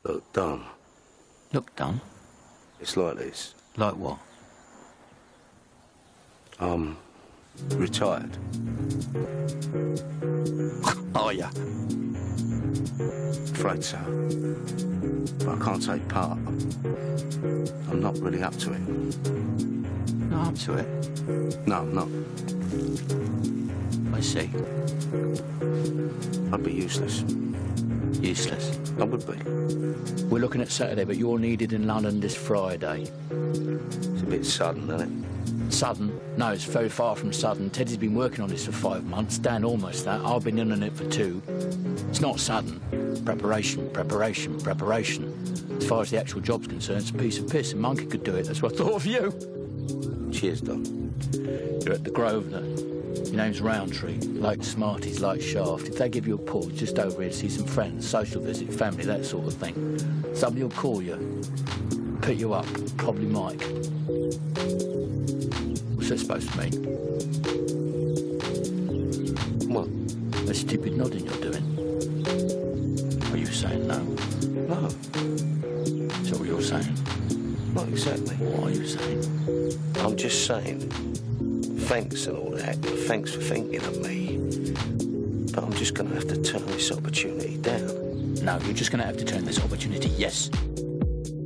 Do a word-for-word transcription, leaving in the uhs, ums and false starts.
Look, Don. Look, Don? It's like this. Like what? I'm retired. Are ya? Afraid so. But I can't take part. I'm not really up to it. Not up to it? No, I'm not. I see. I'd be useless. Useless? I would be. We're looking at Saturday, but you're needed in London this Friday. It's a bit sudden, isn't it? Sudden? No, it's very far from sudden. Teddy's been working on this for five months. Dan almost that. I've been in on it for two. It's not sudden. Preparation, preparation, preparation. As far as the actual job's concerned, it's a piece of piss. A monkey could do it. That's what I thought of you. Cheers, Don. You're at the Grosvenor. Your name's Roundtree. Like Smarties, like Shaft. If they give you a pull, just over here to see some friends, social visit, family, that sort of thing. Somebody will call you, pick you up, probably Mike. What's that supposed to mean? What? That stupid nodding you're doing. Are you saying no? No. Is that what you're saying? Not exactly. What are you saying? I'm just saying, thanks and all that. Thanks for thinking of me. But I'm just going to have to turn this opportunity down. No, you're just going to have to turn this opportunity, yes.